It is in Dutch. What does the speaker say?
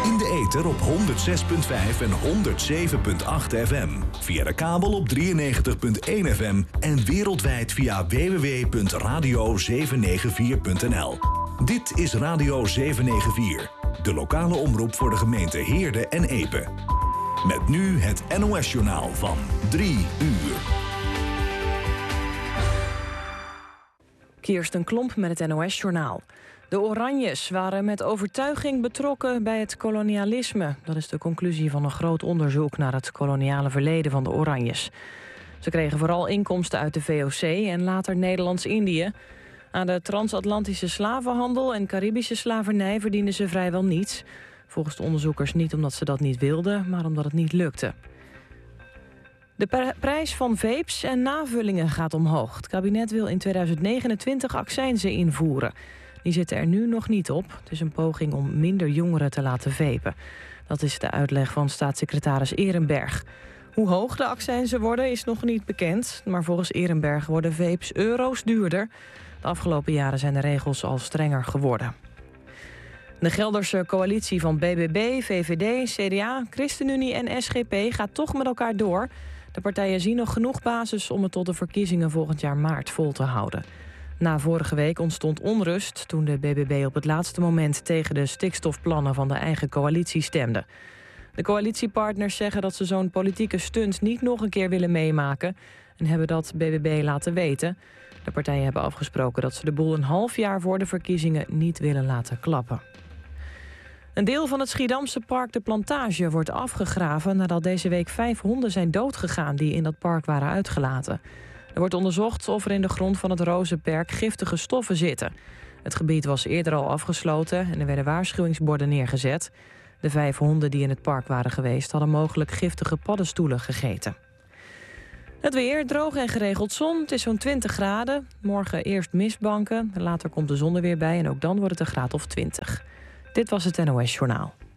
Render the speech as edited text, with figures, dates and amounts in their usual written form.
In de ether op 106.5 en 107.8 FM. Via de kabel op 93.1 FM en wereldwijd via www.radio794.nl. Dit is Radio 794, de lokale omroep voor de gemeente Heerde en Epe. Met nu het NOS-journaal van 3 uur. Kirsten Klomp met het NOS-journaal. De Oranjes waren met overtuiging betrokken bij het kolonialisme. Dat is de conclusie van een groot onderzoek naar het koloniale verleden van de Oranjes. Ze kregen vooral inkomsten uit de VOC en later Nederlands-Indië. Aan de transatlantische slavenhandel en Caribische slavernij verdienden ze vrijwel niets. Volgens de onderzoekers niet omdat ze dat niet wilden, maar omdat het niet lukte. De prijs van vapes en navullingen gaat omhoog. Het kabinet wil in 2029 accijnzen invoeren. Die zitten er nu nog niet op. Het is een poging om minder jongeren te laten vapen. Dat is de uitleg van staatssecretaris Ehrenberg. Hoe hoog de accijnzen worden is nog niet bekend. Maar volgens Ehrenberg worden vapes euro's duurder. De afgelopen jaren zijn de regels al strenger geworden. De Gelderse coalitie van BBB, VVD, CDA, ChristenUnie en SGP gaat toch met elkaar door. De partijen zien nog genoeg basis om het tot de verkiezingen volgend jaar maart vol te houden. Na vorige week ontstond onrust toen de BBB op het laatste moment tegen de stikstofplannen van de eigen coalitie stemde. De coalitiepartners zeggen dat ze zo'n politieke stunt niet nog een keer willen meemaken en hebben dat BBB laten weten. De partijen hebben afgesproken dat ze de boel een half jaar voor de verkiezingen niet willen laten klappen. Een deel van het Schiedamse park De Plantage wordt afgegraven nadat deze week 5 honden zijn doodgegaan die in dat park waren uitgelaten. Er wordt onderzocht of er in de grond van het Rozenperk giftige stoffen zitten. Het gebied was eerder al afgesloten en er werden waarschuwingsborden neergezet. De 5 honden die in het park waren geweest hadden mogelijk giftige paddenstoelen gegeten. Het weer, droog en geregeld zon. Het is zo'n 20 graden. Morgen eerst mistbanken. Later komt de zon er weer bij en ook dan wordt het een graad of 20. Dit was het NOS Journaal.